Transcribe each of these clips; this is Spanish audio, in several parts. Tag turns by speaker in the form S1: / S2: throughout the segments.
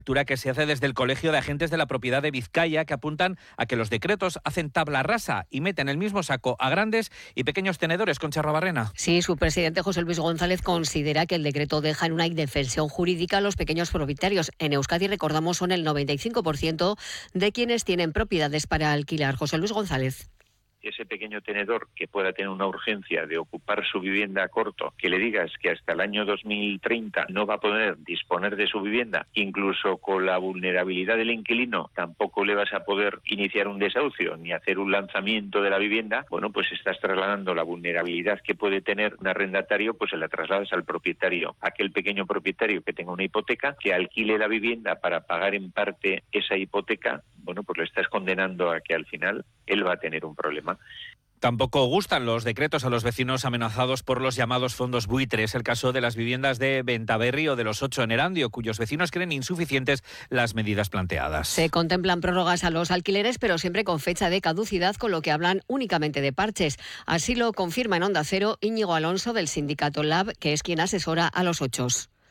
S1: Lectura que se hace desde el Colegio de Agentes de la Propiedad de Vizcaya, que apuntan a que los decretos hacen tabla rasa y meten el mismo saco a grandes y pequeños tenedores. Concha Rabarrena.
S2: Sí, su presidente José Luis González considera que el decreto deja en una indefensión jurídica a los pequeños propietarios. En Euskadi, recordamos, son el 95% de quienes tienen propiedades para alquilar. José Luis González.
S3: Ese pequeño tenedor que pueda tener una urgencia de ocupar su vivienda a corto, que le digas que hasta el año 2030 no va a poder disponer de su vivienda, incluso con la vulnerabilidad del inquilino tampoco le vas a poder iniciar un desahucio ni hacer un lanzamiento de la vivienda, bueno, pues estás trasladando la vulnerabilidad que puede tener un arrendatario, pues se la trasladas al propietario, aquel pequeño propietario que tenga una hipoteca, que alquile la vivienda para pagar en parte esa hipoteca, bueno, pues lo estás condenando a que al final él va a tener un problema.
S1: Tampoco gustan los decretos a los vecinos amenazados por los llamados fondos buitre. Es el caso de las viviendas de Bentaberri o de los 8 en Erandio, cuyos vecinos creen insuficientes las medidas planteadas.
S2: Se contemplan prórrogas a los alquileres, pero siempre con fecha de caducidad, con lo que hablan únicamente de parches. Así lo confirma en Onda Cero Íñigo Alonso, del sindicato LAB, que es quien asesora a los 8.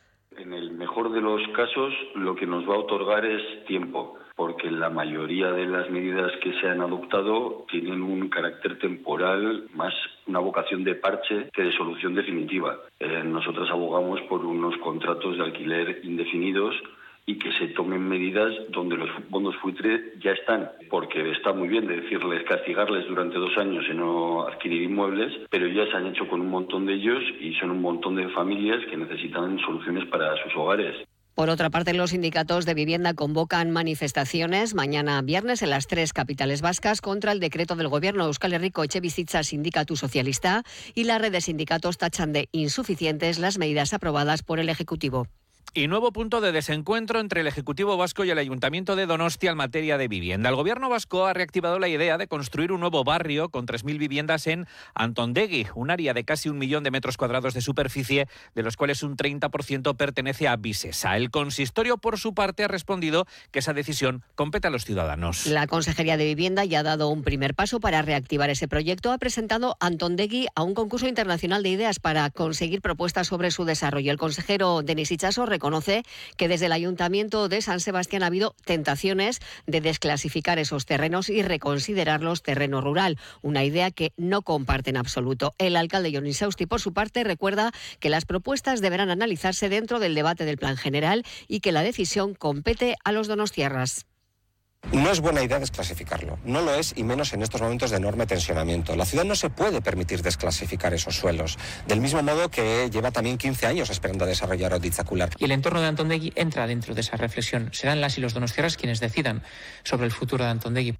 S4: En el mejor de los casos, lo que nos va a otorgar es tiempo, porque la mayoría de las medidas que se han adoptado tienen un carácter temporal, más una vocación de parche que de solución definitiva. Nosotros abogamos por unos contratos de alquiler indefinidos y que se tomen medidas donde los fondos buitre ya están, porque está muy bien decirles, castigarles durante 2 años en no adquirir inmuebles, pero ya se han hecho con un montón de ellos y son un montón de familias que necesitan soluciones para sus hogares.
S2: Por otra parte, los sindicatos de vivienda convocan manifestaciones mañana viernes en las 3 capitales vascas contra el decreto del Gobierno. Euskal Herriko Etxebizitza Sindikatu Socialista y la red de sindicatos tachan de insuficientes las medidas aprobadas por el Ejecutivo.
S1: Y nuevo punto de desencuentro entre el Ejecutivo vasco y el Ayuntamiento de Donostia en materia de vivienda. El Gobierno vasco ha reactivado la idea de construir un nuevo barrio con 3.000 viviendas en Antondegui, un área de casi 1 millón de metros cuadrados de superficie, de los cuales un 30% pertenece a Visesa. El consistorio, por su parte, ha respondido que esa decisión compete a los ciudadanos.
S2: La Consejería de Vivienda ya ha dado un primer paso para reactivar ese proyecto. Ha presentado Antondegui a un concurso internacional de ideas para conseguir propuestas sobre su desarrollo. El consejero Denis Itxaso reconoce que desde el Ayuntamiento de San Sebastián ha habido tentaciones de desclasificar esos terrenos y reconsiderarlos terreno rural, una idea que no comparte en absoluto. El alcalde Jon Insausti, por su parte, recuerda que las propuestas deberán analizarse dentro del debate del Plan General y que la decisión compete a los donostiarras.
S5: No es buena idea desclasificarlo, no lo es, y menos en estos momentos de enorme tensionamiento. La ciudad no se puede permitir desclasificar esos suelos, del mismo modo que lleva también 15 años esperando a desarrollar Oditzacular.
S6: Y el entorno de Antondegui entra dentro de esa reflexión. Serán las y los donostiarras quienes decidan sobre el futuro de Antondegui.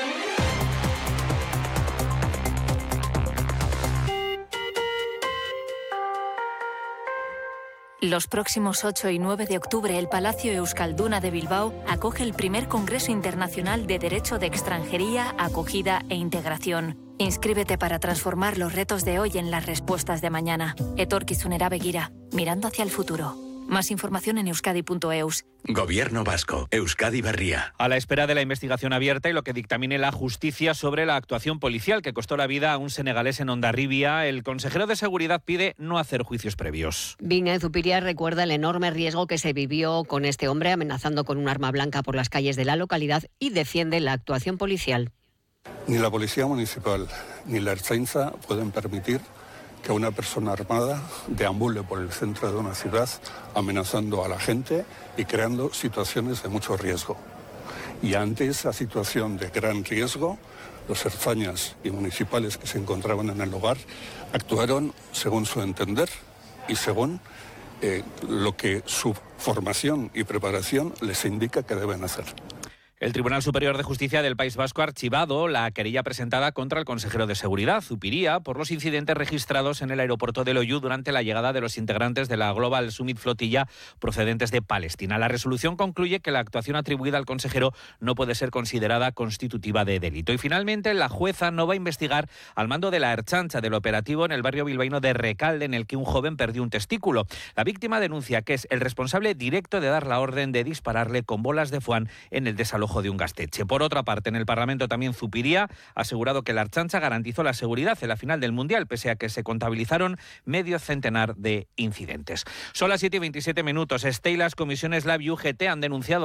S7: Los próximos 8 y 9 de octubre, el Palacio Euskalduna de Bilbao acoge el primer Congreso Internacional de Derecho de Extranjería, Acogida e Integración. Inscríbete para transformar los retos de hoy en las respuestas de mañana. Etorkizunera begira, mirando hacia el futuro. Más información en euskadi.eus.
S8: Gobierno vasco, Euskadi Berria.
S1: A la espera de la investigación abierta y lo que dictamine la justicia sobre la actuación policial que costó la vida a un senegalés en Hondarribia, el consejero de Seguridad pide no hacer juicios previos.
S2: Viña Zupiria recuerda el enorme riesgo que se vivió con este hombre amenazando con un arma blanca por las calles de la localidad y defiende la actuación policial.
S9: Ni la Policía Municipal ni la Ertzaintza pueden permitir que una persona armada deambule por el centro de una ciudad amenazando a la gente y creando situaciones de mucho riesgo. Y ante esa situación de gran riesgo, los ertzainas y municipales que se encontraban en el lugar actuaron según su entender y según lo que su formación y preparación les indica que deben hacer.
S1: El Tribunal Superior de Justicia del País Vasco ha archivado la querella presentada contra el consejero de Seguridad, Zupiria, por los incidentes registrados en el aeropuerto de Loiu durante la llegada de los integrantes de la Global Summit Flotilla procedentes de Palestina. La resolución concluye que la actuación atribuida al consejero no puede ser considerada constitutiva de delito. Y finalmente, la jueza no va a investigar al mando de la Ertzaintza del operativo en el barrio bilbaíno de Recalde, en el que un joven perdió un testículo. La víctima denuncia que es el responsable directo de dar la orden de dispararle con bolas de foam en el desalojo de un gasteche. Por otra parte, en el Parlamento también Zupiria ha asegurado que la Ertzaintza garantizó la seguridad en la final del Mundial, pese a que se contabilizaron medio centenar de incidentes. Son las 7:27. Stey, las comisiones Lab y UGT han denunciado